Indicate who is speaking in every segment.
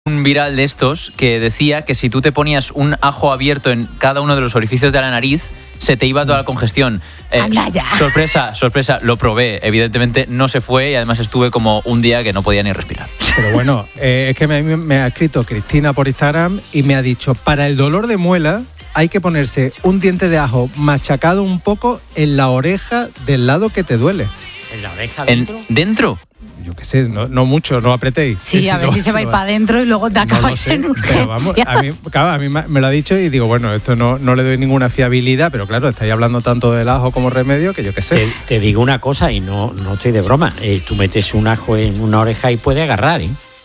Speaker 1: Un viral de estos que decía que si tú te ponías un ajo abierto en cada uno de los orificios de la nariz, se te iba toda la congestión. Sorpresa, lo probé. Evidentemente no se fue y además estuve como un día que no podía ni respirar.
Speaker 2: Pero bueno, es que me ha escrito Cristina por Instagram y me ha dicho, para el dolor de muela hay que ponerse un diente de ajo machacado un poco en la oreja del lado que te duele.
Speaker 3: ¿En la oreja dentro?
Speaker 1: ¿Dentro?
Speaker 2: Yo qué sé, no mucho, no apretéis.
Speaker 4: Sí, a ver si se va a ir para adentro y luego te acabas en urgencias.
Speaker 2: Pero vamos, a mí me lo ha dicho y digo, bueno, esto no le doy ninguna fiabilidad, pero claro, estáis hablando tanto del ajo como remedio que yo qué sé.
Speaker 3: Te digo una cosa y no estoy de broma. Tú metes un ajo en una oreja y puede agarrar, ¿eh?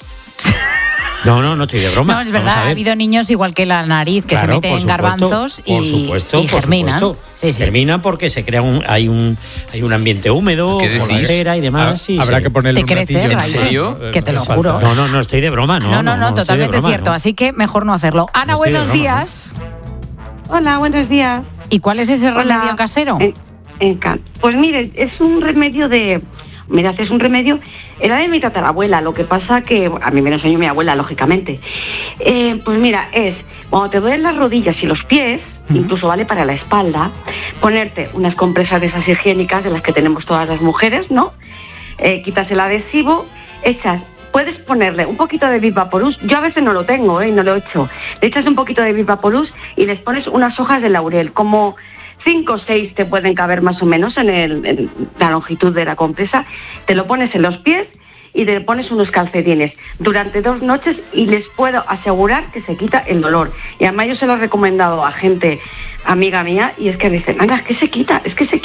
Speaker 3: No estoy de broma.
Speaker 4: No, es verdad, ha habido niños igual que la nariz que se meten garbanzos y germinan.
Speaker 3: Sí. Germinan porque se crea hay un ambiente húmedo, con la cera y demás.
Speaker 2: Habrá que ponerle un ratillo.
Speaker 1: ¿En serio?
Speaker 4: Que te lo juro.
Speaker 3: No estoy de broma,
Speaker 4: No, totalmente cierto. Así que mejor no hacerlo. Ana, buenos días.
Speaker 5: Hola, buenos días.
Speaker 4: ¿Y cuál es ese remedio casero?
Speaker 5: Pues mire, es un remedio es un remedio, era de mi tatarabuela, lo que pasa que a mí me lo enseñó mi abuela, lógicamente. Pues mira, cuando te duelen las rodillas y los pies, incluso vale para la espalda, ponerte unas compresas de esas higiénicas de las que tenemos todas las mujeres, ¿no? Quitas el adhesivo, puedes ponerle un poquito de Vivaporus, yo a veces no lo tengo, no lo he hecho, le echas un poquito de Vivaporus y les pones unas hojas de laurel, como 5 o 6 te pueden caber más o menos en la longitud de la compresa, te lo pones en los pies y te pones unos calcetines durante 2 noches y les puedo asegurar que se quita el dolor. Y además yo se lo he recomendado a gente, amiga mía, y es que dicen, anda, es que se quita.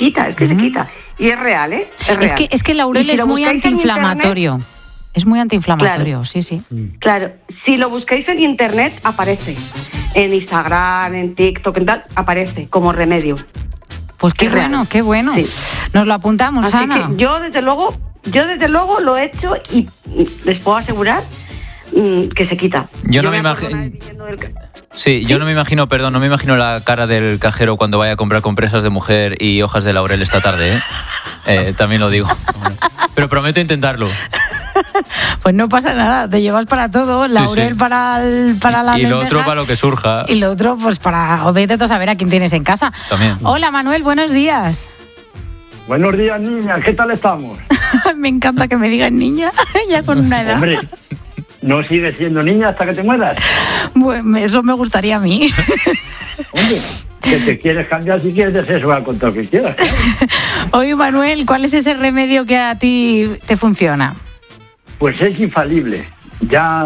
Speaker 5: Y es real, ¿eh? Es real.
Speaker 4: Es que el laurel es muy antiinflamatorio. Es muy antiinflamatorio,
Speaker 5: claro,
Speaker 4: sí.
Speaker 5: Claro, si lo buscáis en internet aparece. En Instagram, en TikTok, en tal, aparece como remedio.
Speaker 4: Pues qué bueno. Sí. Nos lo apuntamos,
Speaker 5: así
Speaker 4: Ana.
Speaker 5: Que yo desde luego lo he hecho y les puedo asegurar que se quita.
Speaker 1: Yo no me imagino. Sí, yo no me imagino la cara del cajero cuando vaya a comprar compresas de mujer y hojas de laurel esta tarde, también lo digo. Pero prometo intentarlo.
Speaker 4: Pues no pasa nada, te llevas para todo, laurel para la
Speaker 1: y lo otro para lo que surja.
Speaker 4: Y lo otro pues para vete a saber a quién tienes en casa.
Speaker 1: También.
Speaker 4: Hola Manuel, buenos días.
Speaker 6: Buenos días, niña, ¿qué tal estamos?
Speaker 4: Me encanta que me digan niña, ya con una edad.
Speaker 6: Hombre, ¿no sigues siendo niña hasta que te mueras?
Speaker 4: Bueno, eso me gustaría a mí.
Speaker 6: Hombre, que te quieres cambiar, si quieres de sexo, a contar lo que quieras.
Speaker 4: Oye Manuel, ¿cuál es ese remedio que a ti te funciona?
Speaker 6: Pues es infalible, ya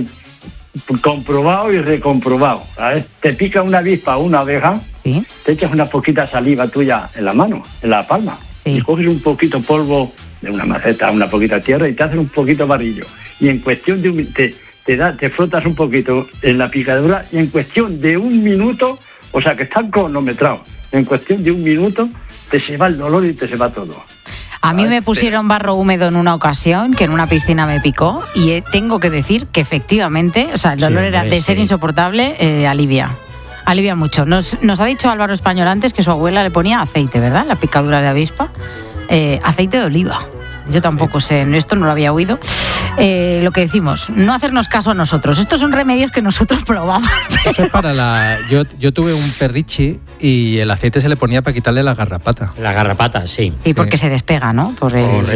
Speaker 6: comprobado y recomprobado. ¿Sabes? Te pica una avispa o una abeja,
Speaker 4: ¿sí?
Speaker 6: Te echas una poquita saliva tuya en la mano, en la palma,
Speaker 4: sí.
Speaker 6: Y coges un poquito polvo de una maceta, una poquita tierra y te haces un poquito barrillo. Y en cuestión de te frotas un poquito en la picadura y en cuestión de 1 minuto, o sea que están cronometrados, en cuestión de 1 minuto te se va el dolor y te se va todo.
Speaker 4: A mí me pusieron barro húmedo en una ocasión, que en una piscina me picó, y tengo que decir que efectivamente, o sea, el dolor era de ser insoportable, alivia mucho. Nos ha dicho Álvaro Español antes que su abuela le ponía aceite, ¿verdad? La picadura de avispa, aceite de oliva. Yo tampoco sé, esto no lo había oído. Lo que decimos, no hacernos caso a nosotros. Estos son remedios que nosotros probamos.
Speaker 2: Eso es para yo tuve un perrichi y el aceite se le ponía para quitarle la garrapata.
Speaker 3: La garrapata, sí.
Speaker 4: Sí, porque se despega, ¿no? Por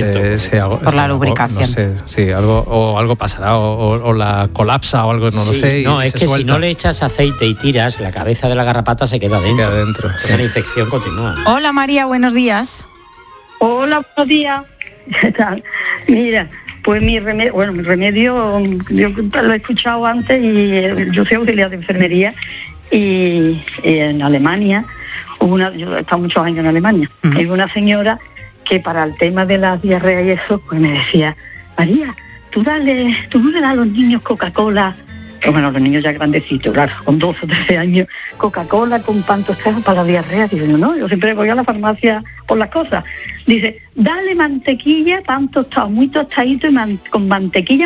Speaker 4: la lubricación.
Speaker 2: No sé, sí, algo pasará o la colapsa o algo, no lo sé.
Speaker 3: No, es que suelta. Si no le echas aceite y tiras, la cabeza de la garrapata se queda dentro.
Speaker 2: Sí.
Speaker 3: La infección continúa.
Speaker 4: Hola María, buenos días.
Speaker 5: Hola, buenos días. ¿Qué tal? Mira, pues mi remedio, yo lo he escuchado antes y yo soy auxiliar de enfermería y en Alemania, yo he estado muchos años en Alemania, hay una señora que para el tema de las diarreas y eso, pues me decía, María, tú no le das a los niños Coca-Cola, bueno, los niños ya grandecitos, claro, con 12 o 13 años, Coca-Cola con pan tostado para la diarrea. Dice, no, yo siempre voy a la farmacia por las cosas. Dice, dale mantequilla, pan tostado, muy tostadito y con mantequilla,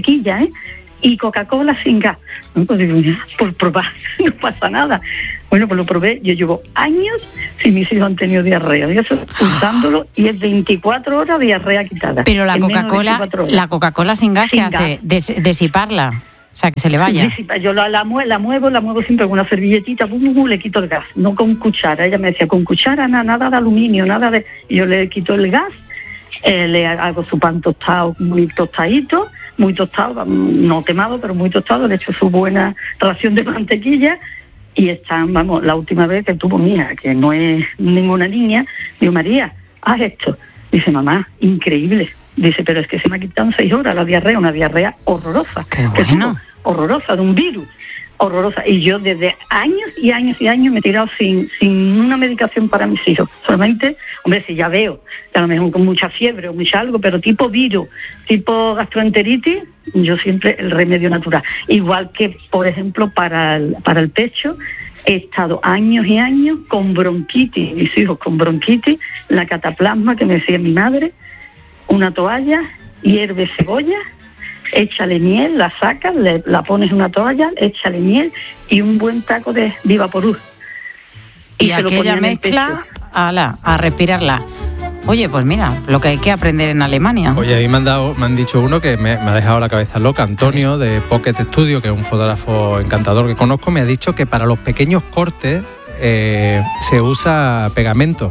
Speaker 5: y Coca-Cola sin gas. No, pues digo, por probar, no pasa nada. Bueno, pues lo probé, yo llevo años sin mis hijos han tenido diarrea. Yo estoy usándolo y es 24 horas diarrea quitada.
Speaker 4: Pero la Coca-Cola sin gas, ¿qué hace? Disiparla. sea, que se le vaya.
Speaker 5: Sí, yo la muevo siempre con una servilletita, le quito el gas, no con cuchara. Ella me decía, con cuchara nada de aluminio, nada de... Y yo le quito el gas, le hago su pan tostado, muy tostadito, muy tostado, no quemado, pero muy tostado, le echo su buena ración de mantequilla y están, vamos, la última vez que tuvo mi hija, que no es ninguna niña, digo, María, haz esto. Dice, mamá, increíble. Dice, pero es que se me ha quitado en 6 horas la diarrea, una diarrea horrorosa.
Speaker 4: Qué bueno.
Speaker 5: Horrorosa, de un virus. Horrorosa. Y yo desde años y años y años me he tirado sin una medicación para mis hijos. Solamente, hombre, si ya veo, que a lo mejor con mucha fiebre o mucha algo, pero tipo virus, tipo gastroenteritis, yo siempre el remedio natural. Igual que, por ejemplo, para el pecho, he estado años y años con bronquitis, mis hijos con bronquitis, la cataplasma que me decía mi madre, una toalla, hierve cebolla, échale miel, la sacas, la pones en una toalla, échale miel y un buen taco de Vivaporub.
Speaker 4: Y aquella mezcla, a respirarla. Oye, pues mira, lo que hay que aprender en Alemania.
Speaker 2: Oye, a mí me han dicho uno que me ha dejado la cabeza loca. Antonio, de Pocket Studio, que es un fotógrafo encantador que conozco, me ha dicho que para los pequeños cortes se usa pegamento.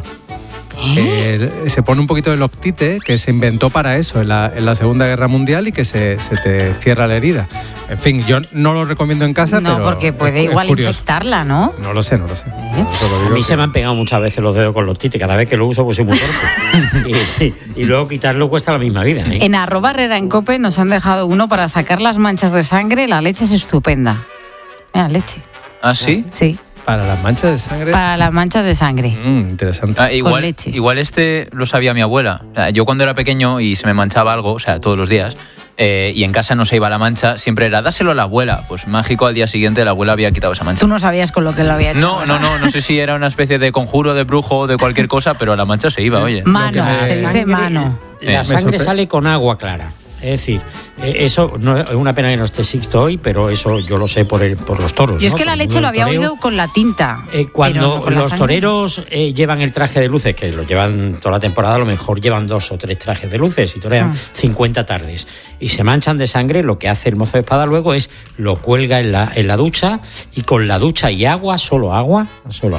Speaker 2: Se pone un poquito de Loctite, que se inventó para eso en la Segunda Guerra Mundial y que se te cierra la herida. En fin, yo no lo recomiendo en casa, pero...
Speaker 4: No, porque puede igual infectarla, ¿no?
Speaker 2: No lo sé.
Speaker 3: A mí se me han pegado muchas veces los dedos con Loctite. Cada vez que lo uso pues soy muy torpe. y luego quitarlo cuesta la misma vida, ¿eh?
Speaker 4: En @herreraencope nos han dejado uno para sacar las manchas de sangre. La leche es estupenda. Mira, leche.
Speaker 1: ¿Ah, sí?
Speaker 4: Sí.
Speaker 2: ¿Para las manchas de sangre?
Speaker 4: Para las manchas de sangre.
Speaker 2: Interesante.
Speaker 1: Igual este lo sabía mi abuela. O sea, yo cuando era pequeño y se me manchaba algo, o sea, todos los días, y en casa no se iba la mancha, siempre era, dáselo a la abuela. Pues mágico, al día siguiente la abuela había quitado esa mancha.
Speaker 4: Tú no sabías con lo que lo había hecho.
Speaker 1: No sé si era una especie de conjuro, de brujo o de cualquier cosa, pero la mancha se iba, oye.
Speaker 4: Mano, se dice mano.
Speaker 3: La sangre sale con agua clara. Es decir, eso no es una pena que no esté Sixto hoy, pero eso yo lo sé por los toros.
Speaker 4: Yo es que la leche lo había oído con la tinta.
Speaker 3: Cuando los toreros llevan el traje de luces, que lo llevan toda la temporada, a lo mejor llevan 2 o 3 trajes de luces y torean 50 tardes y se manchan de sangre, lo que hace el mozo de espada luego es lo cuelga en la ducha y con la ducha y agua, solo agua,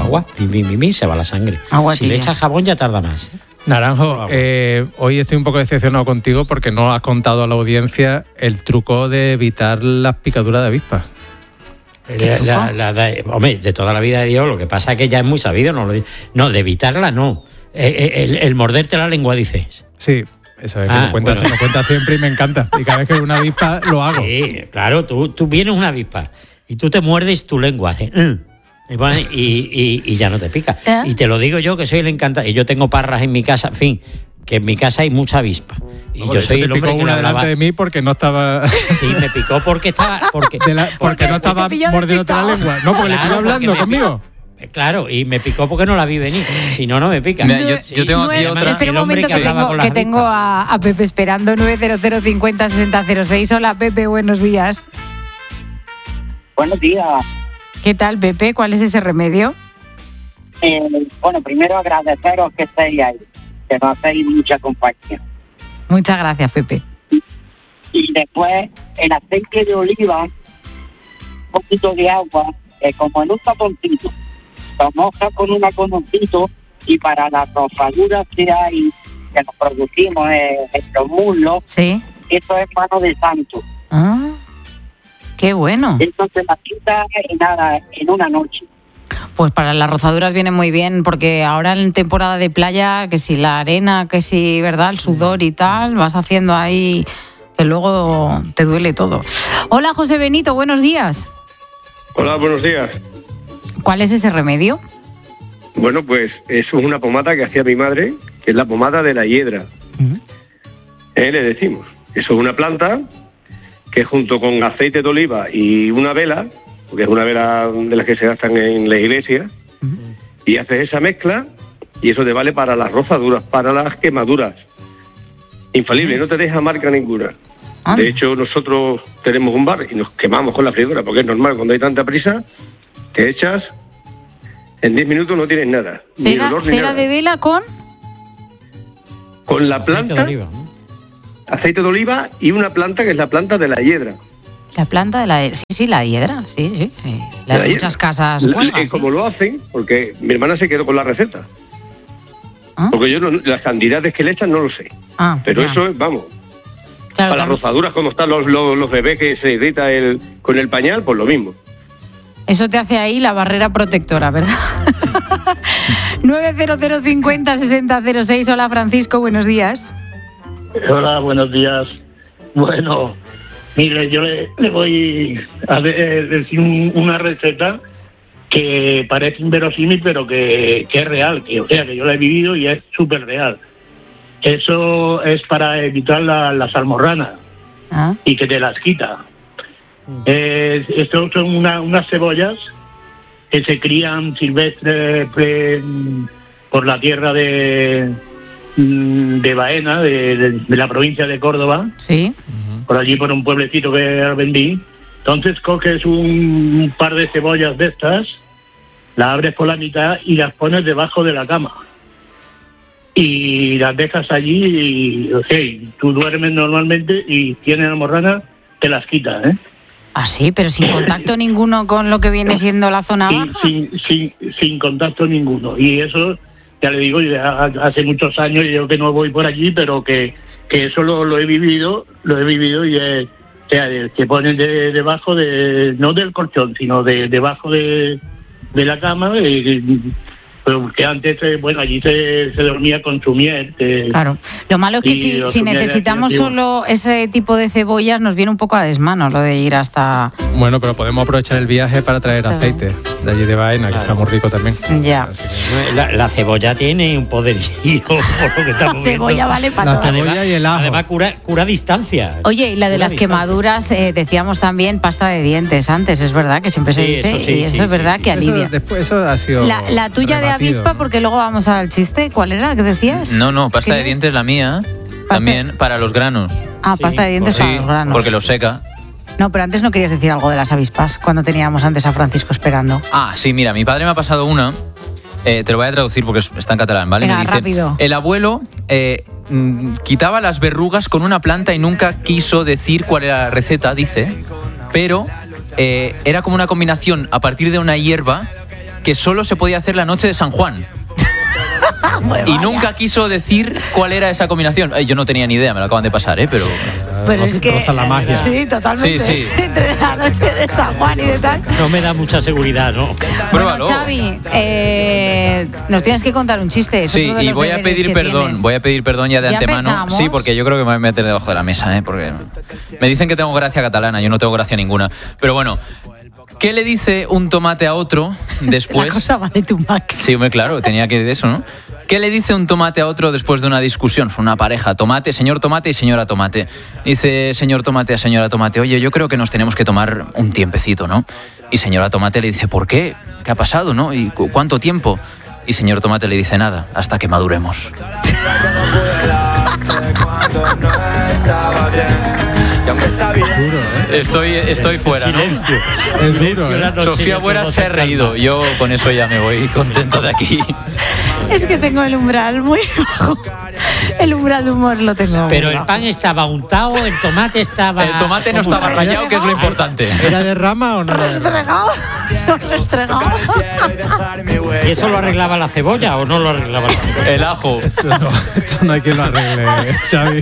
Speaker 3: se va la sangre. Si le echas jabón ya tarda más.
Speaker 2: Naranjo, hoy estoy un poco decepcionado contigo porque no has contado a la audiencia el truco de evitar las picaduras de avispas.
Speaker 3: Hombre, de toda la vida de Dios, lo que pasa es que ya es muy sabido, no, de evitarla no. El morderte la lengua, dices.
Speaker 2: Sí, eso es, lo cuentas siempre y me encanta. Y cada vez que hay una avispa lo hago.
Speaker 3: Sí, claro, tú vienes una avispa y tú te muerdes tu lengua, haces... Y ya no te pica. Y te lo digo yo, que soy el encantado. Y yo tengo parras en mi casa, en fin, que en mi casa hay mucha avispa. Y yo soy el hombre que
Speaker 2: una delante de mí porque no estaba...
Speaker 3: Sí, me picó porque estaba... Porque
Speaker 2: no estaba mordiéndote la lengua. No, porque le estoy hablando conmigo.
Speaker 3: Claro, y me picó porque no la vi venir. Si no, no me pica.
Speaker 1: Mira, yo tengo aquí otra.
Speaker 4: Espera un momento que tengo a Pepe esperando. 900 50 60 06. Hola, Pepe, buenos días.
Speaker 7: Buenos días.
Speaker 4: ¿Qué tal, Pepe? ¿Cuál es ese remedio?
Speaker 7: Bueno, primero agradeceros que estéis ahí, que nos hacéis mucha compañía.
Speaker 4: Muchas gracias, Pepe.
Speaker 7: Y después, el aceite de oliva, un poquito de agua, como en un taponcito. Lo mojas con un algodoncito y para las rosaduras que hay, que nos producimos en los muslos,
Speaker 4: ¿sí?
Speaker 7: Eso es mano de santo.
Speaker 4: Ah, qué bueno.
Speaker 7: Entonces la quita en una noche.
Speaker 4: Pues para las rozaduras viene muy bien, porque ahora en temporada de playa, que si la arena, que si, ¿verdad?, el sudor y tal, vas haciendo ahí que luego te duele todo. Hola, José Benito, buenos días.
Speaker 8: Hola, buenos días.
Speaker 4: ¿Cuál es ese remedio?
Speaker 8: Bueno, pues eso es una pomada que hacía mi madre, que es la pomada de la hiedra. Le decimos. Eso es una planta que junto con aceite de oliva y una vela, porque es una vela de las que se gastan en la iglesia, y haces esa mezcla y eso te vale para las rozaduras, para las quemaduras. Infalible, no te deja marca ninguna. De hecho, nosotros tenemos un bar y nos quemamos con la freidora, porque es normal, cuando hay tanta prisa, te echas, en 10 minutos no tienes nada. Ni olor, ni
Speaker 4: ¿Cera
Speaker 8: nada.
Speaker 4: de vela con?
Speaker 8: Con la planta,
Speaker 3: aceite de oliva, ¿no?
Speaker 8: Aceite de oliva y una planta que es la planta de la hiedra.
Speaker 4: La planta de la hiedra. Sí, la hiedra. Sí. La de muchas casas cuelgan,
Speaker 8: como lo hacen, porque mi hermana se quedó con la receta.
Speaker 4: ¿Ah?
Speaker 8: Porque yo las cantidades que le echan no lo sé. Pero
Speaker 4: ya.
Speaker 8: eso es, vamos.
Speaker 4: Claro,
Speaker 8: para las rozaduras, como están los bebés que se irrita con el pañal, pues lo mismo.
Speaker 4: Eso te hace ahí la barrera protectora, ¿verdad? 900506006. Hola, Francisco, buenos días.
Speaker 9: Hola, buenos días. Bueno, mire, yo le voy a decir una receta que parece inverosímil, pero que es real, que yo la he vivido y es súper real. Eso es para evitar las almorranas y que te las quita. Estos son unas cebollas que se crían silvestres por la tierra de Baena, de la provincia de Córdoba.
Speaker 4: Sí.
Speaker 9: Por allí, por un pueblecito que vendí. Entonces coges un par de cebollas de estas, las abres por la mitad y las pones debajo de la cama. Y las dejas allí y, tú duermes normalmente y tienes almorrana, te las quitas, ¿eh?
Speaker 4: Ah, sí, pero sin contacto ninguno con lo que viene siendo la zona baja.
Speaker 9: Sin contacto ninguno. Y eso, ya le digo, hace muchos años yo que no voy por allí, pero que eso lo he vivido y que ponen debajo no del colchón, sino debajo de la cama, que antes, allí se dormía con su miel.
Speaker 4: Claro, lo malo es que si necesitamos solo ese tipo de cebollas nos viene un poco a desmano lo de ir hasta...
Speaker 2: Bueno, pero podemos aprovechar el viaje para traer aceite de allí de Baena, que está muy rico también.
Speaker 4: Ya.
Speaker 3: La cebolla tiene un poderío, por lo que estamos viendo.
Speaker 4: La cebolla vale para todo.
Speaker 2: La cebolla y el ajo.
Speaker 3: Además, cura distancia.
Speaker 4: Oye, y la de las quemaduras, decíamos también pasta de dientes antes, es verdad que siempre se dice, eso es verdad que alivia.
Speaker 2: Eso ha sido
Speaker 4: la tuya de avispa, porque luego vamos al chiste. ¿Cuál era? ¿Qué decías?
Speaker 1: No, pasta de dientes la mía, también para los granos.
Speaker 4: Pasta de dientes para los granos.
Speaker 1: Porque los seca.
Speaker 4: No, pero antes no querías decir algo de las avispas, cuando teníamos antes a Francisco esperando.
Speaker 1: Sí, mira, mi padre me ha pasado una, te lo voy a traducir porque está en catalán, ¿vale?
Speaker 4: Venga,
Speaker 1: me dice,
Speaker 4: rápido.
Speaker 1: El abuelo quitaba las verrugas con una planta y nunca quiso decir cuál era la receta, dice, pero era como una combinación a partir de una hierba que solo se podía hacer la noche de San Juan. Y nunca quiso decir cuál era esa combinación. Yo no tenía ni idea, me lo acaban de pasar, pero
Speaker 4: es que
Speaker 2: la magia.
Speaker 4: Sí, totalmente.
Speaker 1: Sí.
Speaker 4: Entre la noche de San Juan y de tal.
Speaker 3: No me da mucha seguridad, ¿no?
Speaker 1: Pruébalo.
Speaker 4: Bueno, Xavi, nos tienes que contar un chiste.
Speaker 1: Sí, y voy a pedir perdón. Voy a pedir perdón ya de antemano.
Speaker 4: ¿Empezamos?
Speaker 1: Sí, porque yo creo que me voy a meter debajo de la mesa, porque me dicen que tengo gracia catalana, yo no tengo gracia ninguna. Pero bueno, ¿qué le dice un tomate a otro después?
Speaker 4: La cosa va de tu Mac.
Speaker 1: Sí, hombre, claro, tenía que ir de eso, ¿no? ¿Qué le dice un tomate a otro después de una discusión? Una pareja, tomate, señor tomate y señora tomate. Dice señor tomate a señora tomate, oye, yo creo que nos tenemos que tomar un tiempecito, ¿no? Y señora tomate le dice, ¿por qué? ¿Qué ha pasado, no? ¿Y cuánto tiempo? Y señor tomate le dice, nada, hasta que maduremos. Estoy fuera,
Speaker 3: Silencio.
Speaker 1: ¿no?
Speaker 2: Es duro,
Speaker 1: Sofía Buera se ha reído. Yo con eso ya me voy contento de aquí.
Speaker 4: Es que tengo el umbral muy bajo. El umbral de humor lo tengo.
Speaker 3: Pero
Speaker 4: muy
Speaker 3: el
Speaker 4: bajo.
Speaker 3: pan estaba untado, el tomate estaba...
Speaker 1: El tomate no estaba rallado, que es lo importante.
Speaker 2: ¿Era de rama o no?
Speaker 4: Restregado.
Speaker 3: ¿Y eso lo arreglaba la cebolla o no lo arreglaba la cebolla?
Speaker 1: El ajo.
Speaker 2: Esto no hay quien lo arregle, Xavi.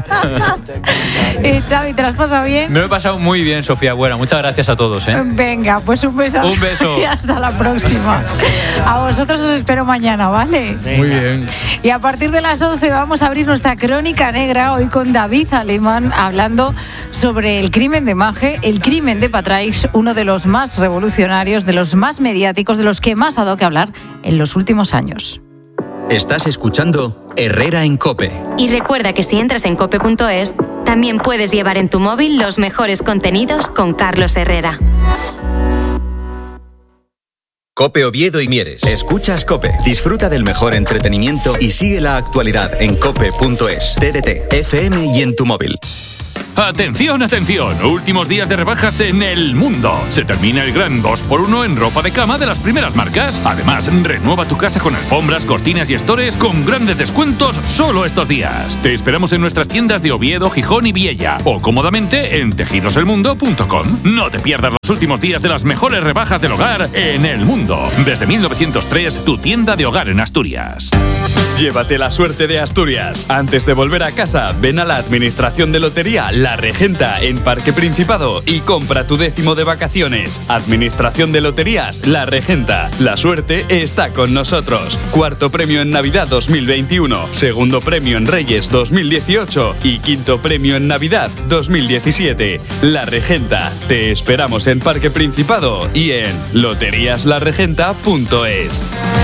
Speaker 4: Xavi, ¿te lo has pasado bien?
Speaker 1: Me lo he pasado muy bien, Sofía Buera. Muchas gracias a todos, ¿eh?
Speaker 4: Venga, pues un beso.
Speaker 1: Un beso.
Speaker 4: Y hasta la próxima. A vosotros os espero mañana, ¿vale?
Speaker 2: Muy bien.
Speaker 4: Y a partir de las 11 vamos a abrir nuestra crónica negra hoy con David Alemán hablando sobre el crimen de Maje, el crimen de Patraix, uno de los más revolucionarios, de los más mediáticos, de los que más ha dado que hablar en los últimos años.
Speaker 10: Estás escuchando Herrera en COPE.
Speaker 11: Y recuerda que si entras en cope.es, también puedes llevar en tu móvil los mejores contenidos con Carlos Herrera.
Speaker 10: COPE Oviedo y Mieres. Escuchas COPE. Disfruta del mejor entretenimiento y sigue la actualidad en cope.es, TDT, FM y en tu móvil.
Speaker 12: ¡Atención, atención! Últimos días de rebajas en El Mundo. Se termina el gran 2x1 en ropa de cama de las primeras marcas. Además, renueva tu casa con alfombras, cortinas y estores con grandes descuentos solo estos días. Te esperamos en nuestras tiendas de Oviedo, Gijón y Viella o cómodamente en tejidoselmundo.com. No te pierdas los últimos días de las mejores rebajas del hogar en El Mundo. Desde 1903, tu tienda de hogar en Asturias.
Speaker 13: Llévate la suerte de Asturias. Antes de volver a casa, ven a la Administración de Lotería La Regenta en Parque Principado y compra tu 10º de vacaciones. Administración de Loterías La Regenta. La suerte está con nosotros. 4º premio en Navidad 2021, 2º premio en Reyes 2018 y 5º premio en Navidad 2017. La Regenta. Te esperamos en Parque Principado y en loteriaslaregenta.es.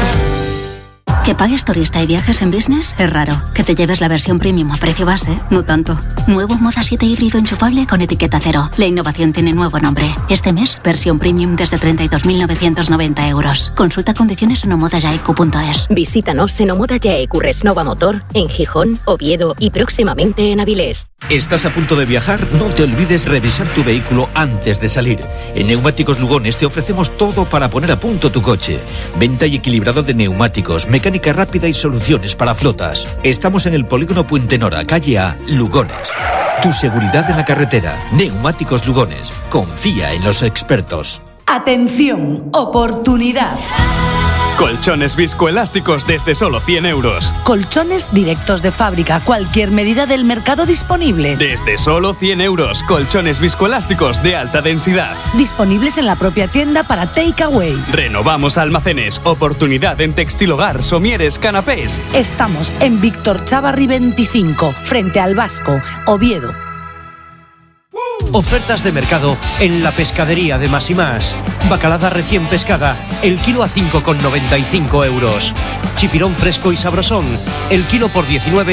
Speaker 14: Que pagues turista y viajes en business es raro. Que te lleves la versión premium a precio base, no tanto. Nuevo Moda 7 híbrido enchufable con etiqueta cero. La innovación tiene nuevo nombre. Este mes, versión premium desde 32.990 euros. Consulta condiciones en omodayaiq.es.
Speaker 15: Visítanos en Omoda Yaeq Resnova Motor, en Gijón, Oviedo y próximamente en Avilés.
Speaker 16: ¿Estás a punto de viajar? No te olvides revisar tu vehículo antes de salir. En Neumáticos Lugones te ofrecemos todo para poner a punto tu coche. Venta y equilibrado de neumáticos, mecánica rápida y soluciones para flotas. Estamos en el Polígono Puente Nora, calle A, Lugones. Tu seguridad en la carretera. Neumáticos Lugones. Confía en los expertos.
Speaker 17: Atención, oportunidad.
Speaker 13: Colchones viscoelásticos desde solo 100 euros.
Speaker 17: Colchones directos de fábrica, cualquier medida del mercado disponible.
Speaker 13: Desde solo 100 euros, colchones viscoelásticos de alta densidad.
Speaker 17: Disponibles en la propia tienda para takeaway.
Speaker 13: Renovamos almacenes, oportunidad en textil hogar, somieres, canapés.
Speaker 17: Estamos en Víctor Chávarri 25, frente al Vasco, Oviedo.
Speaker 18: Ofertas de mercado en la pescadería de Más y Más. Bacalada recién pescada, el kilo a 5,95 euros. Chipirón fresco y sabrosón, el kilo por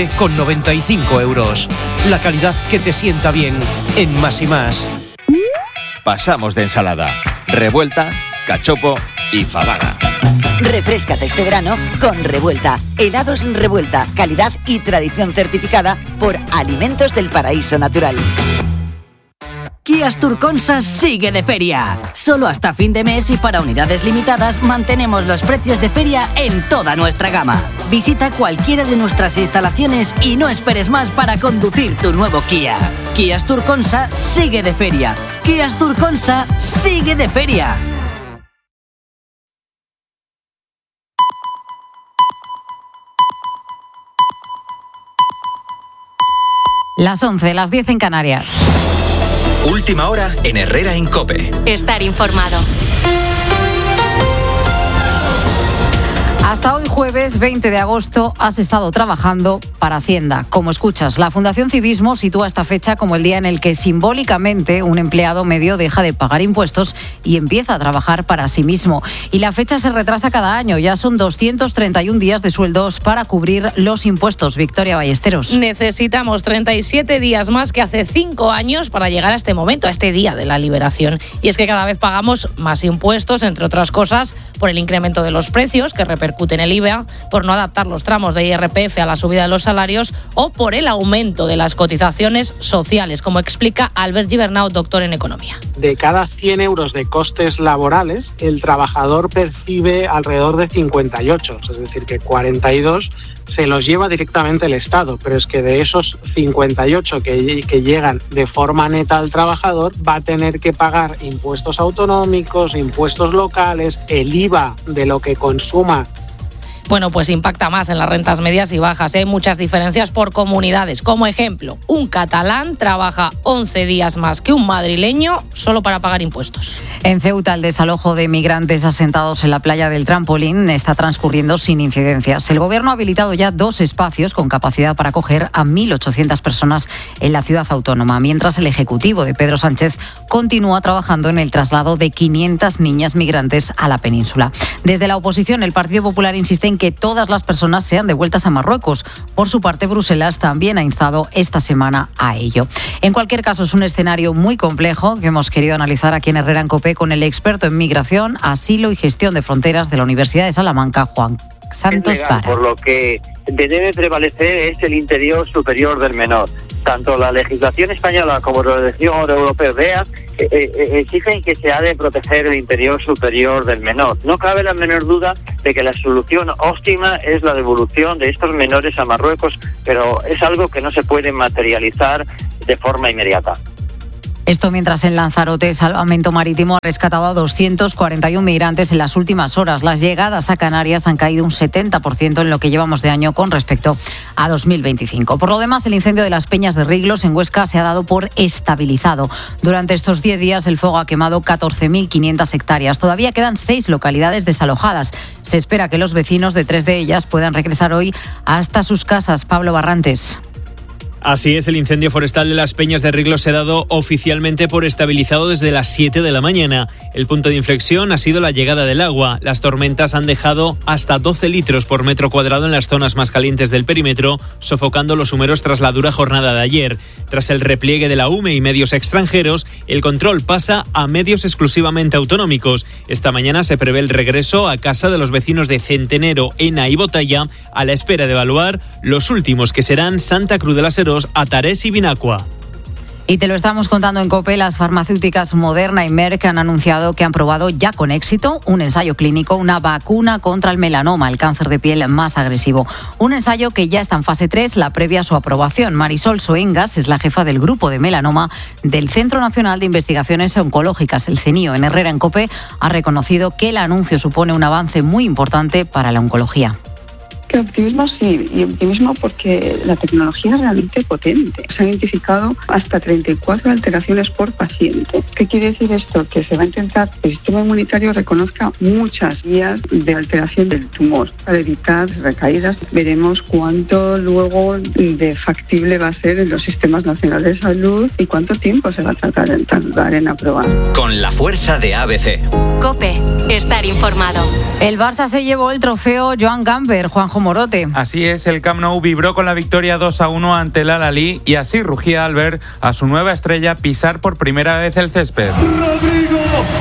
Speaker 18: 19,95 euros. La calidad que te sienta bien en Más y Más.
Speaker 19: Pasamos de ensalada, revuelta, cachopo y fabada.
Speaker 20: Refréscate este verano con Revuelta. Helados Revuelta, calidad y tradición certificada por Alimentos del Paraíso Natural.
Speaker 21: Kia Asturconsa sigue de feria. Solo hasta fin de mes y para unidades limitadas mantenemos los precios de feria en toda nuestra gama. Visita cualquiera de nuestras instalaciones y no esperes más para conducir tu nuevo Kia. Kia Asturconsa sigue de feria. Kia Asturconsa sigue de feria.
Speaker 4: Las 11, las 10 en Canarias.
Speaker 10: Última hora en Herrera en COPE.
Speaker 11: Estar informado.
Speaker 4: Hasta hoy jueves 20 de agosto has estado trabajando para Hacienda. Como escuchas, la Fundación Civismo sitúa esta fecha como el día en el que simbólicamente un empleado medio deja de pagar impuestos y empieza a trabajar para sí mismo. Y la fecha se retrasa cada año. Ya son 231 días de sueldos para cubrir los impuestos. Victoria Ballesteros.
Speaker 22: Necesitamos 37 días más que hace 5 años para llegar a este momento, a este día de la liberación. Y es que cada vez pagamos más impuestos, entre otras cosas, por el incremento de los precios que repercuten en el IVA, por no adaptar los tramos de IRPF a la subida de los salarios o por el aumento de las cotizaciones sociales, como explica Albert Gibernau, doctor en economía.
Speaker 23: De cada 100 euros de costes laborales, el trabajador percibe alrededor de 58, es decir, que 42 se los lleva directamente el Estado, pero es que de esos 58 que llegan de forma neta al trabajador, va a tener que pagar impuestos autonómicos, impuestos locales, el IVA de lo que consuma.
Speaker 22: Bueno, pues impacta más en las rentas medias y bajas. Hay muchas diferencias por comunidades. Como ejemplo, un catalán trabaja 11 días más que un madrileño solo para pagar impuestos.
Speaker 4: En Ceuta, el desalojo de migrantes asentados en la playa del Trampolín está transcurriendo sin incidencias. El gobierno ha habilitado ya 2 espacios con capacidad para acoger a 1.800 personas en la ciudad autónoma, mientras el ejecutivo de Pedro Sánchez continúa trabajando en el traslado de 500 niñas migrantes a la península. Desde la oposición, el Partido Popular insiste en que todas las personas sean devueltas a Marruecos. Por su parte, Bruselas también ha instado esta semana a ello. En cualquier caso, es un escenario muy complejo que hemos querido analizar aquí en Herrera en COPE con el experto en migración, asilo y gestión de fronteras de la Universidad de Salamanca, Juan Santos Vara.
Speaker 5: Por lo que debe prevalecer es el interior superior del menor. Tanto la legislación española como la legislación europea exigen que se ha de proteger el interior superior del menor. No cabe la menor duda de que la solución óptima es la devolución de estos menores a Marruecos, pero es algo que no se puede materializar de forma inmediata.
Speaker 4: Esto mientras en Lanzarote, Salvamento Marítimo ha rescatado a 241 migrantes en las últimas horas. Las llegadas a Canarias han caído un 70% en lo que llevamos de año con respecto a 2025. Por lo demás, el incendio de las Peñas de Riglos en Huesca se ha dado por estabilizado. Durante estos 10 días el fuego ha quemado 14.500 hectáreas. Todavía quedan 6 localidades desalojadas. Se espera que los vecinos de 3 de ellas puedan regresar hoy hasta sus casas. Pablo Barrantes.
Speaker 6: Así es, el incendio forestal de las Peñas de Riglos se ha dado oficialmente por estabilizado desde las 7 de la mañana. El punto de inflexión ha sido la llegada del agua. Las tormentas han dejado hasta 12 litros por metro cuadrado en las zonas más calientes del perímetro, sofocando los humeros tras la dura jornada de ayer. Tras el repliegue de la UME y medios extranjeros, el control pasa a medios exclusivamente autonómicos. Esta mañana se prevé el regreso a casa de los vecinos de Centenero, Ena y Botalla, a la espera de evaluar los últimos, que serán Santa Cruz de las Heros, Atares y Binacua.
Speaker 4: Y te lo estamos contando en COPE, las farmacéuticas Moderna y Merck han anunciado que han probado ya con éxito un ensayo clínico, una vacuna contra el melanoma, el cáncer de piel más agresivo. Un ensayo que ya está en fase 3, la previa a su aprobación. Marisol Soengas es la jefa del grupo de melanoma del Centro Nacional de Investigaciones Oncológicas, el CENIO. En Herrera en COPE ha reconocido que el anuncio supone un avance muy importante para la oncología.
Speaker 7: Que optimismo sí, y optimismo porque la tecnología es realmente potente. Se han identificado hasta 34 alteraciones por paciente. ¿Qué quiere decir esto? Que se va a intentar que el sistema inmunitario reconozca muchas vías de alteración del tumor para evitar recaídas. Veremos cuánto luego de factible va a ser en los sistemas nacionales de salud y cuánto tiempo se va a tardar en aprobar.
Speaker 10: Con la fuerza de ABC.
Speaker 11: COPE, estar informado.
Speaker 4: El Barça se llevó el trofeo Joan Gamper, Juanjo Morote.
Speaker 24: Así es, el Camp Nou vibró con la victoria 2-1 ante el Al-Ahly y así rugía al ver a su nueva estrella pisar por primera vez el césped.
Speaker 25: Rodrigo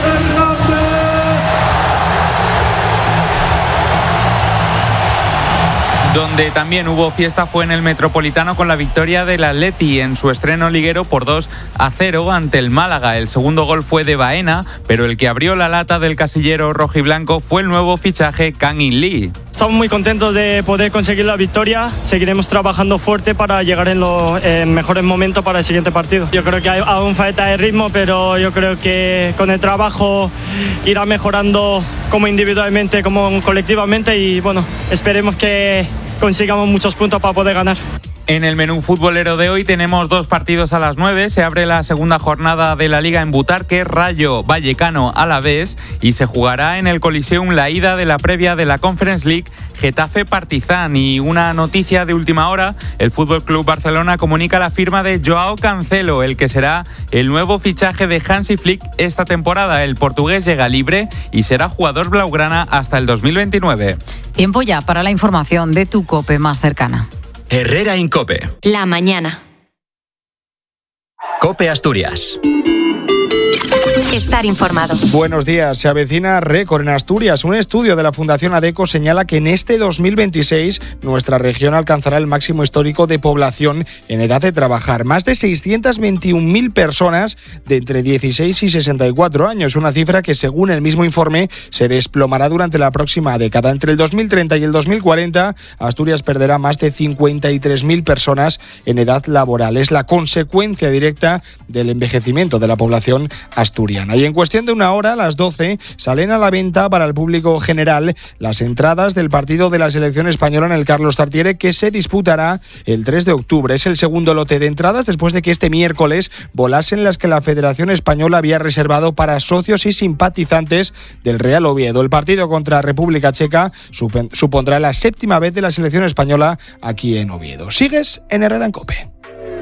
Speaker 24: Donde también hubo fiesta fue en el Metropolitano con la victoria del Atleti en su estreno liguero por 2-0 ante el Málaga. El segundo gol fue de Baena, pero el que abrió la lata del casillero rojiblanco fue el nuevo fichaje Kang In Lee.
Speaker 26: Estamos muy contentos de poder conseguir la victoria. Seguiremos trabajando fuerte para llegar en los mejores momentos para el siguiente partido. Yo creo que hay aún falta de ritmo, pero yo creo que con el trabajo irá mejorando como individualmente, como colectivamente y bueno, esperemos que consigamos muchos puntos para poder ganar.
Speaker 24: En el menú futbolero de hoy tenemos 2 partidos a las 9. Se abre la segunda jornada de la Liga en Butarque, Rayo Vallecano Alavés, y se jugará en el Coliseum la ida de la previa de la Conference League Getafe Partizan. Y una noticia de última hora, el Fútbol Club Barcelona comunica la firma de Joao Cancelo, el que será el nuevo fichaje de Hansi Flick esta temporada. El portugués llega libre y será jugador blaugrana hasta el 2029.
Speaker 4: Tiempo ya para la información de tu COPE más cercana.
Speaker 10: Herrera en COPE.
Speaker 11: La mañana.
Speaker 10: COPE Asturias.
Speaker 11: Estar informado.
Speaker 27: Buenos días. Se avecina récord en Asturias. Un estudio de la Fundación ADECO señala que en este 2026 nuestra región alcanzará el máximo histórico de población en edad de trabajar. Más de 621.000 personas de entre 16 y 64 años. Una cifra que, según el mismo informe, se desplomará durante la próxima década. Entre el 2030 y el 2040, Asturias perderá más de 53.000 personas en edad laboral. Es la consecuencia directa del envejecimiento de la población asturiana. Y en cuestión de una hora, a las 12, salen a la venta para el público general las entradas del partido de la selección española en el Carlos Tartiere, que se disputará el 3 de octubre. Es el segundo lote de entradas después de que este miércoles volasen las que la Federación Española había reservado para socios y simpatizantes del Real Oviedo. El partido contra República Checa supondrá la 7ª vez de la selección española aquí en Oviedo. Sigues en Herrera en COPE.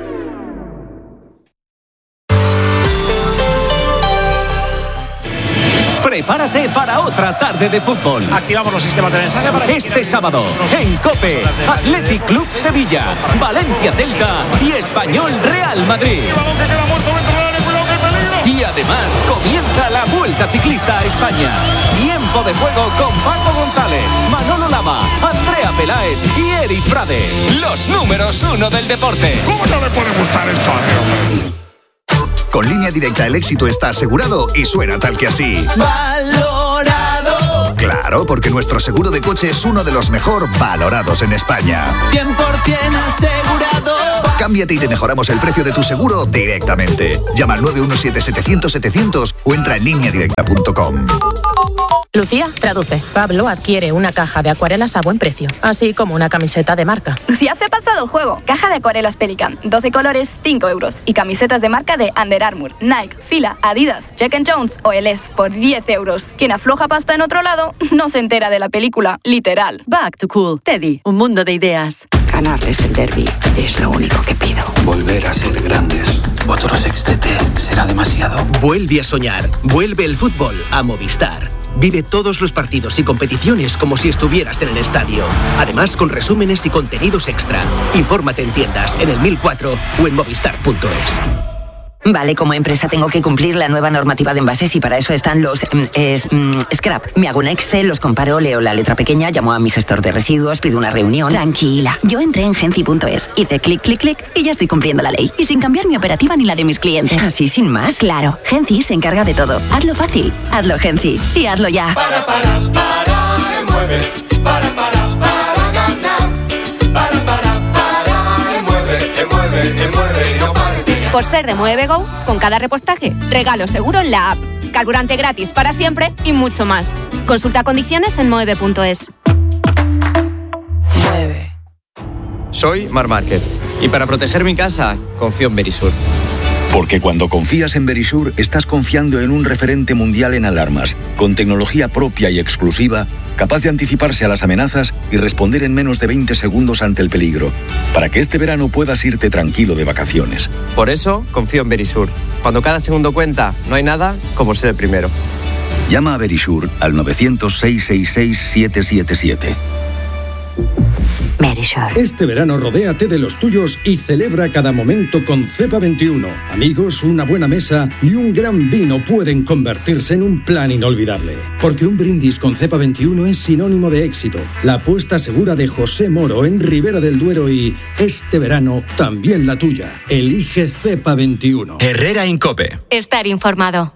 Speaker 28: Prepárate para otra tarde de fútbol.
Speaker 29: Activamos los sistemas de mensaje para
Speaker 28: este sábado en COPE, Athletic Club Sevilla, Valencia Celta y Español Real Madrid. Y además comienza la vuelta Vuelta Ciclista a España. Tiempo de juego con Paco González, Manolo Lama, Andrea Peláez y Eri Frade. Los números 1 del deporte.
Speaker 1: ¿Cómo no le puede gustar esto a hombre?
Speaker 2: Con Línea Directa el éxito está asegurado y suena tal que así.
Speaker 3: ¡Valorado!
Speaker 2: Claro, porque nuestro seguro de coche es uno de los mejor valorados en España.
Speaker 3: 100% asegurado.
Speaker 2: Cámbiate y te mejoramos el precio de tu seguro directamente. Llama al 917-700-700 o entra en lineadirecta.com.
Speaker 8: Lucía, traduce. Pablo adquiere una caja de acuarelas a buen precio, así como una camiseta de marca.
Speaker 9: Lucía se ha pasado el juego. Caja de acuarelas Pelican, 12 colores, 5 euros. Y camisetas de marca de Under Armour, Nike, Fila, Adidas, Jack & Jones o LS por 10 euros. Quien afloja pasta en otro lado no se entera de la película, literal.
Speaker 12: Back to Cool, Teddy, un mundo de ideas.
Speaker 14: Ganarles el derbi es lo único que pido.
Speaker 15: Volver a ser grandes. Otro sextete será demasiado.
Speaker 25: Vuelve a soñar. Vuelve el fútbol a Movistar. Vive todos los partidos y competiciones como si estuvieras en el estadio. Además, con resúmenes y contenidos extra. Infórmate en tiendas, en el 1004 o en movistar.es.
Speaker 14: Vale, como empresa tengo que cumplir la nueva normativa de envases y para eso están los scrap. Me hago un Excel, los comparo, leo la letra pequeña, llamo a mi gestor de residuos, pido una reunión.
Speaker 12: Tranquila, yo entré en Genci.es, hice clic, clic, clic y ya estoy cumpliendo la ley. Y sin cambiar mi operativa ni la de mis clientes.
Speaker 14: ¿Así sin más?
Speaker 12: Claro, Genci se encarga de todo. Hazlo fácil, hazlo Genci y hazlo ya.
Speaker 3: Mueve, para ganar. Mueve, no pares.
Speaker 12: Por ser de Mueve Go, con cada repostaje, regalo seguro en la app, carburante gratis para siempre y mucho más. Consulta condiciones en moeve.es.
Speaker 30: Soy Marc Márquez y para proteger mi casa confío en Verisur.
Speaker 31: Porque cuando confías en Verisur, estás confiando en un referente mundial en alarmas, con tecnología propia y exclusiva, capaz de anticiparse a las amenazas y responder en menos de 20 segundos ante el peligro, para que este verano puedas irte tranquilo de vacaciones.
Speaker 30: Por eso confío en Verisur. Cuando cada segundo cuenta, no hay nada como ser el primero.
Speaker 31: Llama a Verisur al 900-666-777.
Speaker 12: Verisur.
Speaker 32: Este verano rodéate de los tuyos y celebra cada momento con Cepa 21. Amigos, una buena mesa y un gran vino pueden convertirse en un plan inolvidable. Porque un brindis con Cepa 21 es sinónimo de éxito. La apuesta segura de José Moro en Ribera del Duero y este verano también la tuya. Elige Cepa 21.
Speaker 10: Herrera Incope.
Speaker 11: Estar informado.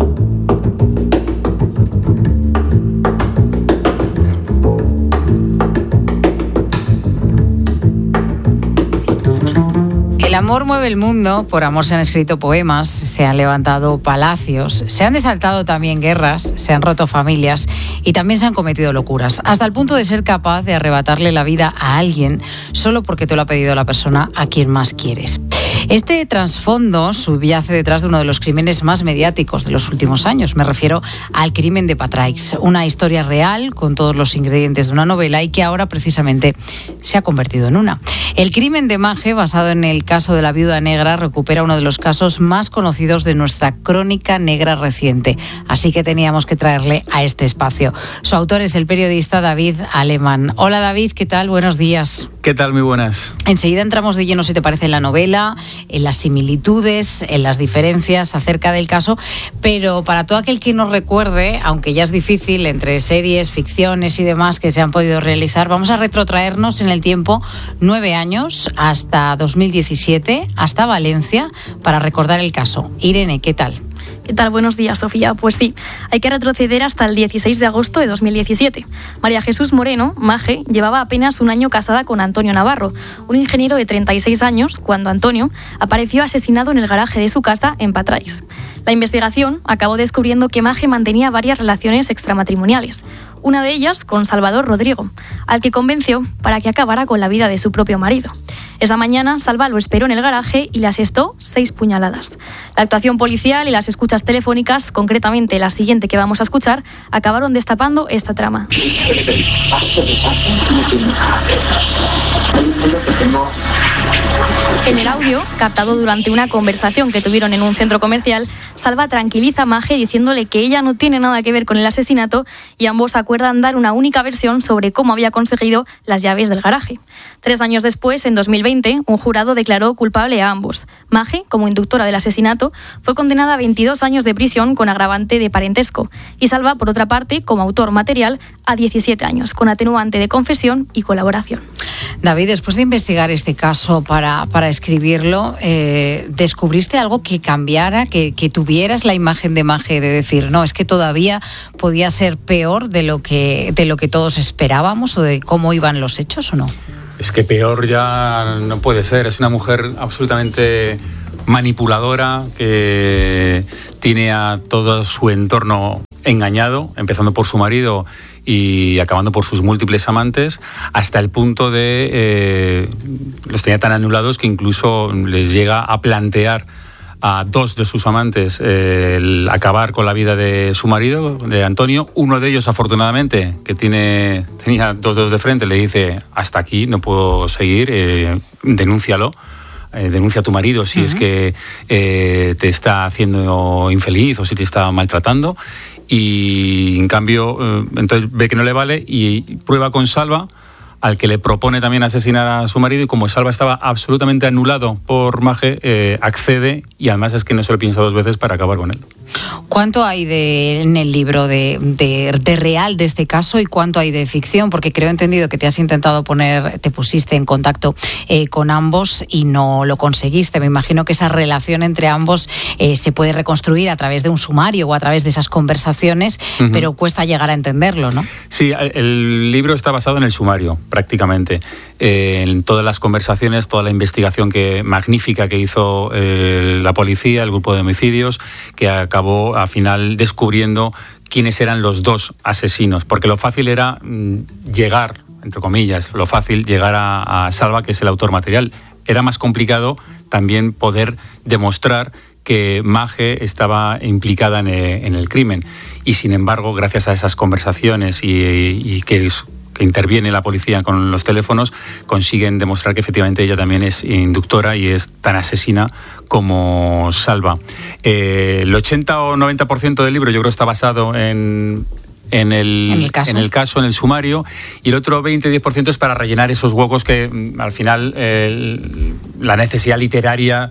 Speaker 4: El amor mueve el mundo, por amor se han escrito poemas, se han levantado palacios, se han desaltado también guerras, se han roto familias y también se han cometido locuras, hasta el punto de ser capaz de arrebatarle la vida a alguien solo porque te lo ha pedido la persona a quien más quieres. Este trasfondo subyace detrás de uno de los crímenes más mediáticos de los últimos años. Me refiero al crimen de Patraix, una historia real con todos los ingredientes de una novela y que ahora precisamente se ha convertido en una. El crimen de Mage, basado en el caso de la viuda negra, recupera uno de los casos más conocidos de nuestra crónica negra reciente. Así que teníamos que traerle a este espacio. Su autor es el periodista David Alemán. Hola David, ¿qué tal? Buenos días.
Speaker 24: ¿Qué tal? Muy buenas.
Speaker 4: Enseguida entramos de lleno, si te parece, en la novela, en las similitudes, en las diferencias acerca del caso, pero para todo aquel que no recuerde, aunque ya es difícil entre series, ficciones y demás que se han podido realizar, vamos a retrotraernos en el tiempo 9 años hasta 2017, hasta Valencia, para recordar el caso. Irene, ¿qué tal?
Speaker 33: ¿Qué tal? Buenos días, Sofía. Pues sí, hay que retroceder hasta el 16 de agosto de 2017. María Jesús Moreno, Mage, llevaba apenas un año casada con Antonio Navarro, un ingeniero de 36 años, cuando Antonio apareció asesinado en el garaje de su casa en Patraix. La investigación acabó descubriendo que Mage mantenía varias relaciones extramatrimoniales, una de ellas con Salvador Rodrigo, al que convenció para que acabara con la vida de su propio marido. Esa mañana, Salva lo esperó en el garaje y le asestó 6 puñaladas. La actuación policial y las escuchas telefónicas, concretamente la siguiente que vamos a escuchar, acabaron destapando esta trama. En el audio, captado durante una conversación que tuvieron en un centro comercial, Salva tranquiliza a Mage diciéndole que ella no tiene nada que ver con el asesinato y ambos acuerdan dar una única versión sobre cómo había conseguido las llaves del garaje. 3 años después, en 2020, 2020, un jurado declaró culpable a ambos. Maje, como inductora del asesinato, fue condenada a 22 años de prisión con agravante de parentesco y Salva, por otra parte, como autor material, a 17 años, con atenuante de confesión y colaboración.
Speaker 4: David, después de investigar este caso para escribirlo, ¿descubriste algo que cambiara, que tuvieras la imagen de Maje de decir, no, es que todavía podía ser peor de lo que todos esperábamos o de cómo iban los hechos o no?
Speaker 5: Es que peor ya no puede ser. Es una mujer absolutamente manipuladora que tiene a todo su entorno engañado, empezando por su marido y acabando por sus múltiples amantes, hasta el punto de los tenía tan anulados que incluso les llega a plantear a dos de sus amantes el acabar con la vida de su marido, de Antonio. Uno de ellos, afortunadamente, que tenía dos dedos de frente, le dice: hasta aquí, no puedo seguir, denúncialo. Denuncia a tu marido si es que te está haciendo infeliz o si te está maltratando. Y en cambio, entonces ve que no le vale y prueba con Salva, al que le propone también asesinar a su marido, y como Salva estaba absolutamente anulado por Maje, accede, y además es que no se lo piensa dos veces para acabar con él.
Speaker 4: ¿Cuánto hay en el libro de real de este caso y cuánto hay de ficción? Porque creo entendido que te pusiste en contacto con ambos y no lo conseguiste. Me imagino que esa relación entre ambos se puede reconstruir a través de un sumario o a través de esas conversaciones, pero cuesta llegar a entenderlo, ¿no? Sí,
Speaker 5: el libro está basado en el sumario, prácticamente. En todas las conversaciones, toda la investigación magnífica que hizo la policía, el grupo de homicidios, que acabó al final descubriendo quiénes eran los dos asesinos, porque lo fácil era llegar, entre comillas, a Salva, que es el autor material. Era más complicado también poder demostrar que Maje estaba implicada en el crimen. Y sin embargo, gracias a esas conversaciones y que interviene la policía con los teléfonos, consiguen demostrar que efectivamente ella también es inductora y es tan asesina como Salva. El 80 o 90% del libro yo creo está basado en el caso, en el sumario, y el otro 20-10% es para rellenar esos huecos que al final la necesidad literaria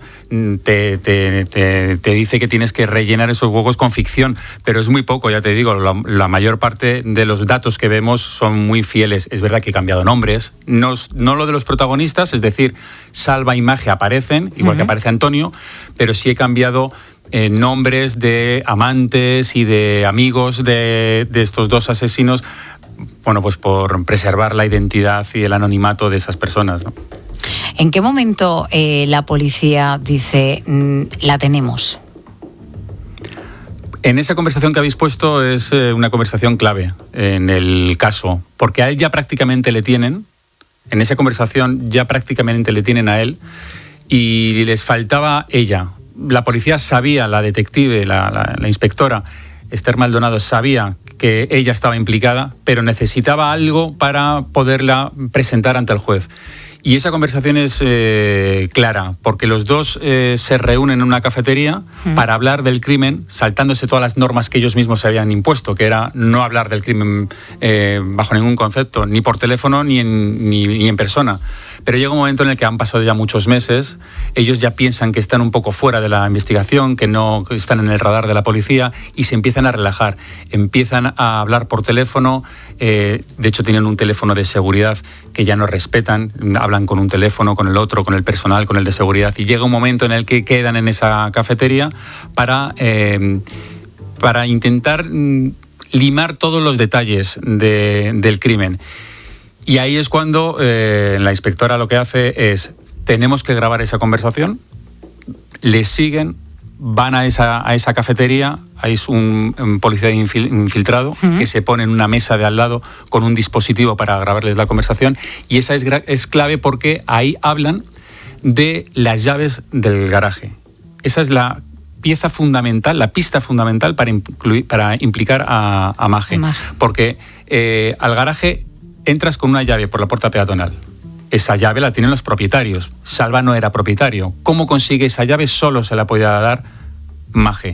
Speaker 5: te dice que tienes que rellenar esos huecos con ficción, pero es muy poco, ya te digo, la mayor parte de los datos que vemos son muy fieles. Es verdad que he cambiado nombres, no lo de los protagonistas, es decir, Salva y Maje aparecen, igual que aparece Antonio, pero sí he cambiado nombres de amantes y de amigos de estos dos asesinos, bueno, pues por preservar la identidad y el anonimato de esas personas, ¿no?
Speaker 4: ¿En qué momento la policía dice, la tenemos?
Speaker 5: En esa conversación que habéis puesto es una conversación clave en el caso, porque a él ya prácticamente le tienen, en esa conversación ya prácticamente le tienen a él, y les faltaba ella. La policía sabía, la detective, la inspectora Esther Maldonado sabía que ella estaba implicada, pero necesitaba algo para poderla presentar ante el juez. Y esa conversación es clara, porque los dos se reúnen en una cafetería para hablar del crimen, saltándose todas las normas que ellos mismos se habían impuesto, que era no hablar del crimen bajo ningún concepto, ni por teléfono ni en persona. Pero llega un momento en el que han pasado ya muchos meses, ellos ya piensan que están un poco fuera de la investigación, que no están en el radar de la policía, y se empiezan a relajar, empiezan a hablar por teléfono, de hecho tienen un teléfono de seguridad que ya no respetan, hablan con un teléfono, con el otro, con el personal, con el de seguridad, y llega un momento en el que quedan en esa cafetería para intentar limar todos los detalles del crimen. Y ahí es cuando la inspectora lo que hace es, tenemos que grabar esa conversación, les siguen, van a esa cafetería, hay un policía infiltrado que se pone en una mesa de al lado con un dispositivo para grabarles la conversación, y esa es clave porque ahí hablan de las llaves del garaje. Esa es la pieza fundamental, la pista fundamental para implicar a Maje. Porque al garaje entras con una llave por la puerta peatonal. Esa llave la tienen los propietarios. Salva no era propietario. ¿Cómo consigue esa llave? Solo se la podía dar Maje.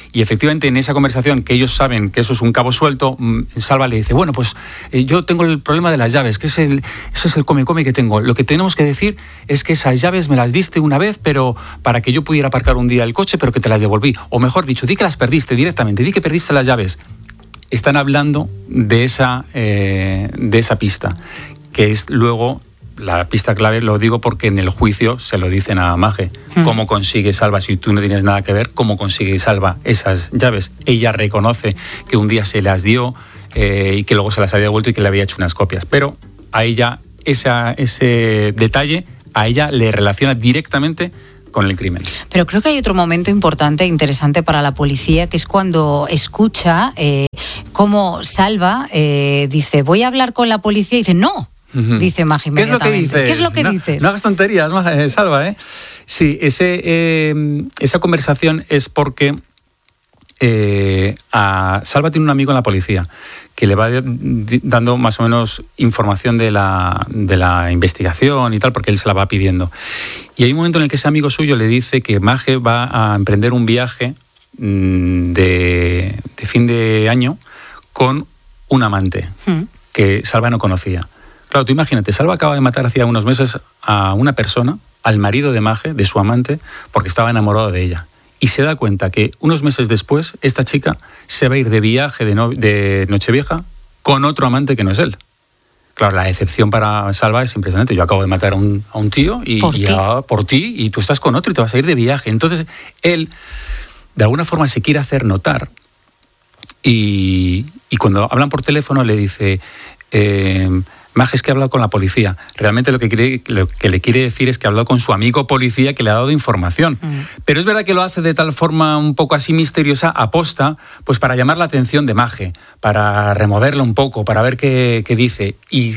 Speaker 5: Y efectivamente en esa conversación, que ellos saben que eso es un cabo suelto, Salva le dice, bueno, pues yo tengo el problema de las llaves, que ese es el come-come que tengo. Lo que tenemos que decir es que esas llaves me las diste una vez, pero para que yo pudiera aparcar un día el coche, pero que te las devolví. O mejor dicho, di que las perdiste directamente, di que perdiste las llaves. Están hablando de esa pista, que es luego la pista clave. Lo digo porque en el juicio se lo dicen a Maje. ¿Cómo consigue Salva, si tú no tienes nada que ver, cómo consigue Salva esas llaves? Ella reconoce que un día se las dio y que luego se las había devuelto y que le había hecho unas copias. Pero a ella, ese detalle, a ella le relaciona directamente con el crimen.
Speaker 4: Pero creo que hay otro momento importante e interesante para la policía, que es cuando escucha cómo Salva dice, voy a hablar con la policía, y dice, no, dice Maje inmediatamente.
Speaker 5: ¿Qué es lo que dices? No hagas tonterías, Salva, ¿eh? Sí, esa conversación es porque Salva tiene un amigo en la policía que le va dando más o menos información de la investigación y tal, porque él se la va pidiendo. Y hay un momento en el que ese amigo suyo le dice que Maje va a emprender un viaje de fin de año con un amante que Salva no conocía. Claro, tú imagínate, Salva acaba de matar hacía unos meses a una persona, al marido de Maje, de su amante, porque estaba enamorado de ella. Y se da cuenta que unos meses después esta chica se va a ir de viaje de Nochevieja con otro amante que no es él. Claro, la decepción para Salva es impresionante. Yo acabo de matar a un tío por ti y tú estás con otro y te vas a ir de viaje. Entonces él, de alguna forma, se quiere hacer notar y cuando hablan por teléfono le dice... Maje, es que ha hablado con la policía. Realmente lo que le quiere decir es que ha hablado con su amigo policía que le ha dado información. Pero es verdad que lo hace de tal forma un poco así misteriosa, aposta, pues para llamar la atención de Maje, para removerla un poco, para ver qué dice.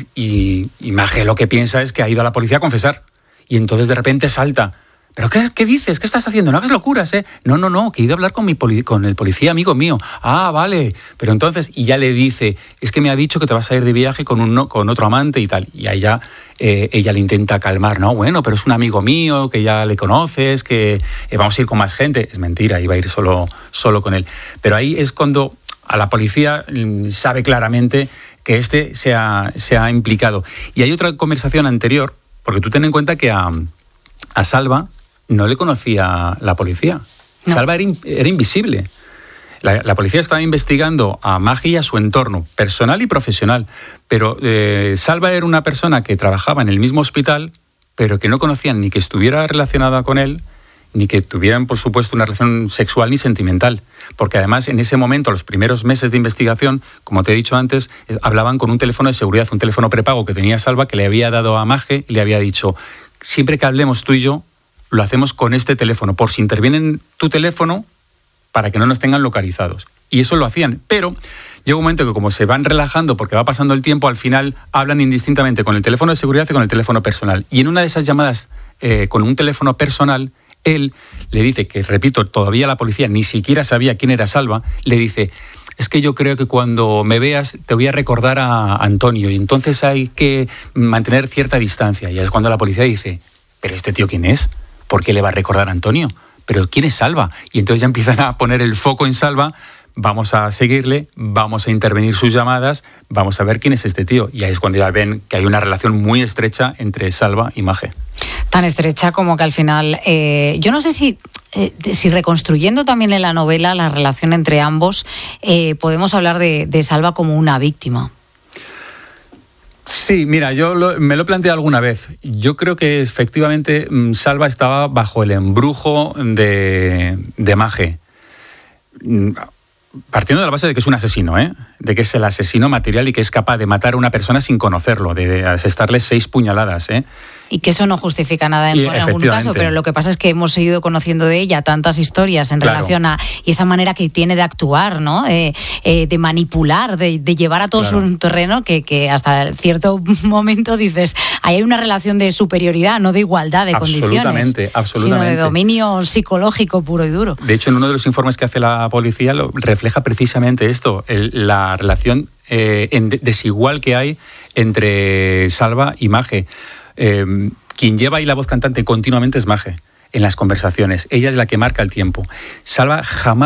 Speaker 5: Y Maje lo que piensa es que ha ido a la policía a confesar. Y entonces de repente salta. ¿Pero qué dices? ¿Qué estás haciendo? No hagas locuras, ¿eh? No, que he ido a hablar con el policía amigo mío. Ah, vale. Pero entonces, y ya le dice, es que me ha dicho que te vas a ir de viaje con otro amante y tal. Y ahí ya ella le intenta calmar, ¿no? Bueno, pero es un amigo mío, que ya le conoces, que vamos a ir con más gente. Es mentira, iba a ir solo con él. Pero ahí es cuando a la policía sabe claramente que se ha implicado. Y hay otra conversación anterior, porque tú ten en cuenta que a Salva no le conocía la policía. No. Salva era invisible. La policía estaba investigando a Maje y a su entorno, personal y profesional. Pero Salva era una persona que trabajaba en el mismo hospital, pero que no conocían ni que estuviera relacionada con él, ni que tuvieran, por supuesto, una relación sexual ni sentimental. Porque además, en ese momento, los primeros meses de investigación, como te he dicho antes, hablaban con un teléfono de seguridad, un teléfono prepago que tenía Salva, que le había dado a Maje y le había dicho, siempre que hablemos tú y yo, lo hacemos con este teléfono, por si interviene en tu teléfono, para que no nos tengan localizados. Y eso lo hacían. Pero llega un momento que como se van relajando porque va pasando el tiempo, al final hablan indistintamente con el teléfono de seguridad y con el teléfono personal. Y en una de esas llamadas con un teléfono personal, él le dice que, repito, todavía la policía ni siquiera sabía quién era Salva, le dice, es que yo creo que cuando me veas te voy a recordar a Antonio y entonces hay que mantener cierta distancia. Y es cuando la policía dice, ¿pero este tío quién es? ¿Por qué le va a recordar a Antonio? ¿Pero quién es Salva? Y entonces ya empiezan a poner el foco en Salva, vamos a seguirle, vamos a intervenir sus llamadas, vamos a ver quién es este tío. Y ahí es cuando ya ven que hay una relación muy estrecha entre Salva y Maje.
Speaker 4: Tan estrecha como que al final, yo no sé si reconstruyendo también en la novela la relación entre ambos, podemos hablar de Salva como una víctima.
Speaker 5: Sí, mira, yo me lo he planteado alguna vez. Yo creo que efectivamente Salva estaba bajo el embrujo de Maje. Partiendo de la base de que es un asesino, de que es el asesino material y que es capaz de matar a una persona sin conocerlo, de asestarle 6 puñaladas.
Speaker 4: Y que eso no justifica nada en algún caso, pero lo que pasa es que hemos seguido conociendo de ella tantas historias en relación a y esa manera que tiene de actuar, ¿no? De manipular, de llevar a todos un terreno que hasta cierto momento dices, ahí hay una relación de superioridad, no de igualdad de condiciones, sino de dominio psicológico puro y duro.
Speaker 5: De hecho, en uno de los informes que hace la policía refleja precisamente esto, la relación desigual que hay entre Salva y Maje. Quien lleva ahí la voz cantante continuamente es Maje en las conversaciones. Ella es la que marca el tiempo. Salva jamás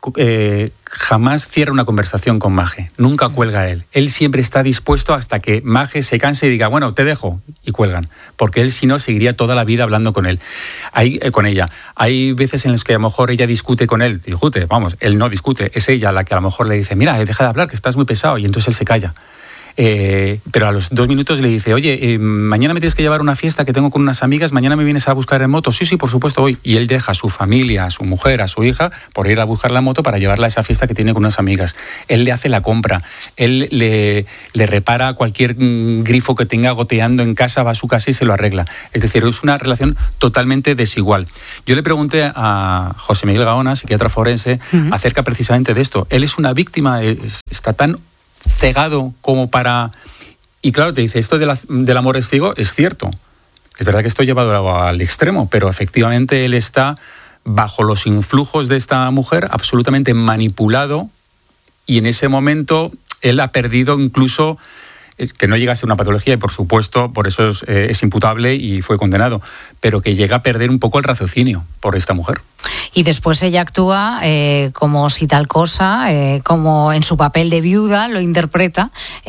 Speaker 5: jamás cierra una conversación con Maje, nunca cuelga él. Él siempre está dispuesto hasta que Maje se canse y diga, bueno, te dejo, y cuelgan, porque él si no seguiría toda la vida hablando con él, con ella. Hay veces en las que a lo mejor ella discute con él, él no discute, es ella la que a lo mejor le dice, mira, deja de hablar, que estás muy pesado, y entonces él se calla. Pero a los 2 minutos le dice, oye, mañana me tienes que llevar a una fiesta que tengo con unas amigas, mañana me vienes a buscar en moto. Sí, por supuesto voy. Y él deja a su familia, a su mujer, a su hija, por ir a buscar la moto para llevarla a esa fiesta que tiene con unas amigas. Él le hace la compra, él le repara cualquier grifo que tenga goteando en casa, va a su casa y se lo arregla. Es decir, es una relación totalmente desigual. Yo le pregunté a José Miguel Gaona, psiquiatra forense, acerca precisamente de esto. Él es una víctima, está tan cegado como para... Y claro, te dice, esto del amor es ciego, es cierto. Es verdad que esto llevado al extremo, pero efectivamente él está bajo los influjos de esta mujer, absolutamente manipulado, y en ese momento él ha perdido incluso, que no llega a ser una patología, y por supuesto, por eso es imputable y fue condenado, pero que llega a perder un poco el raciocinio por esta mujer.
Speaker 4: Y después ella actúa como si tal cosa, como en su papel de viuda, lo interpreta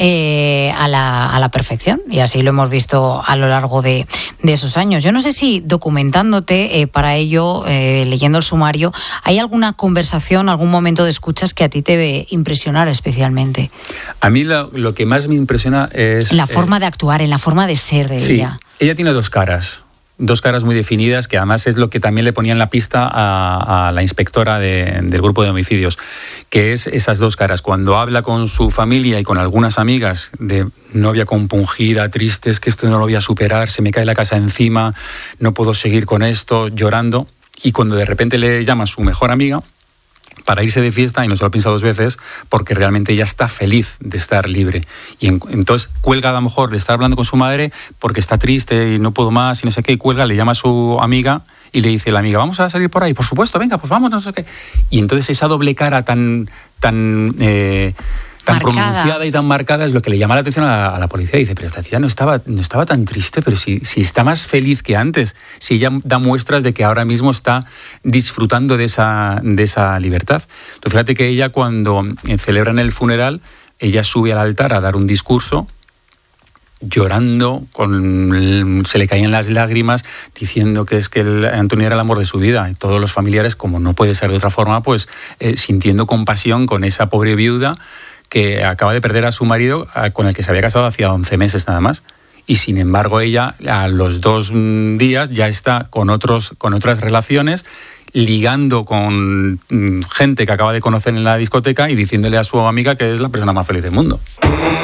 Speaker 4: a la perfección. Y así lo hemos visto a lo largo de esos años. Yo no sé si documentándote para ello, leyendo el sumario, ¿hay alguna conversación, algún momento de escuchas que a ti te impresionara especialmente?
Speaker 5: A mí lo que más me impresiona es...
Speaker 4: La forma de actuar, en la forma de ser de ella.
Speaker 5: Ella tiene 2 caras. 2 caras muy definidas, que además es lo que también le ponía en la pista a la inspectora del grupo de homicidios, que es esas 2 caras. Cuando habla con su familia y con algunas amigas de novia compungida, triste, es que esto no lo voy a superar, se me cae la casa encima, no puedo seguir con esto, llorando, y cuando de repente le llama a su mejor amiga para irse de fiesta, y no se lo piensa 2 veces, porque realmente ella está feliz de estar libre. Y entonces cuelga a lo mejor de estar hablando con su madre porque está triste y no puedo más y no sé qué, y cuelga, le llama a su amiga y le dice la amiga, vamos a salir por ahí, por supuesto, venga, pues vamos, no sé qué. Y entonces esa doble cara tan pronunciada y tan marcada es lo que le llama la atención a la policía. Dice, pero esta tía no estaba tan triste, pero si está más feliz que antes, si ella da muestras de que ahora mismo está disfrutando de esa libertad. Tú fíjate que ella, cuando celebran el funeral, ella sube al altar a dar un discurso llorando, se le caían las lágrimas, diciendo que es que Antonio era el amor de su vida, y todos los familiares, como no puede ser de otra forma, pues sintiendo compasión con esa pobre viuda que acaba de perder a su marido, con el que se había casado hacía 11 meses nada más. Y sin embargo ella a los 2 días ya está con otras relaciones, ligando con gente que acaba de conocer en la discoteca y diciéndole a su amiga que es la persona más feliz del mundo.